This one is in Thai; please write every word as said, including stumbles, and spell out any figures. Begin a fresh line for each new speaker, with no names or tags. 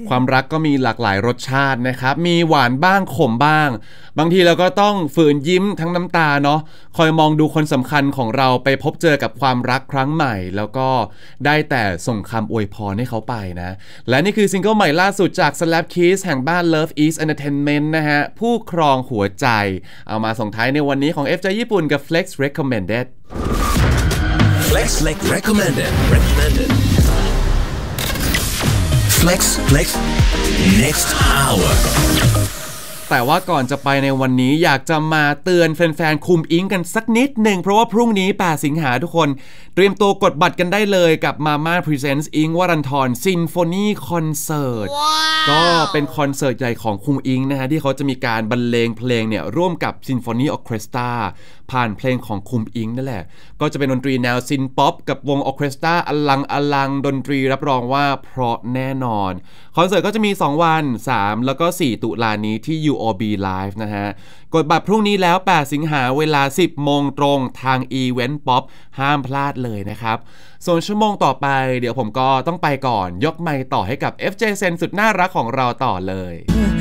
ความรักก็มีหลากหลายรสชาตินะครับมีหวานบ้างขมบ้างบางทีเราก็ต้องฝืนยิ้มทั้งน้ำตาเนาะคอยมองดูคนสำคัญของเราไปพบเจอกับความรักครั้งใหม่แล้วก็ได้แต่ส่งคำอวยพรให้เขาไปนะและนี่คือซิงเกิลใหม่ล่าสุดจาก Slap Kids แห่งบ้าน Love East Entertainment นะฮะผู้ครองหัวใจเอามาส่งท้ายในวันนี้ของ เอฟ เจ ญี่ปุ่นกับ Flex Recommended
Flex Flex Recommended Recommended Flex Flex Next Hour
แต่ว่าก่อนจะไปในวันนี้อยากจะมาเตือนแฟนๆคุมอิงกันสักนิดหนึ่งเพราะว่าพรุ่งนี้แปดสิงหาทุกคนเตรียมตัวกดบัตรกันได้เลยกับ Mama Presents อิงค์วรันธร Symphony Concert ก็เป็นคอนเสิร์ตใหญ่ของคุมอิงนะฮะที่เขาจะมีการบรรเลงเพลงเนี่ยร่วมกับ Symphony Orchestra ผ่านเพลงของคุมอิงนั่นแหละก็จะเป็นดนตรีแนวซินป๊อปกับวงออร์เคสตราอลังอลังดนตรีรับรองว่าเพราะแน่นอนคอนเสิร์ตก็จะมีสองวันสามแล้วก็สี่ตุลานี้ที่ ยู โอ บี Live นะฮะกดบัตรพรุ่งนี้แล้วแปดสิงหาเวลา สิบโมงตรงทาง Event Pop ห้ามพลาดเลยนะครับส่วนชั่วโมงต่อไปเดี๋ยวผมก็ต้องไปก่อนยกไมค์ต่อให้กับ เอฟ เจ Sen สุดน่ารักของเราต่อเลย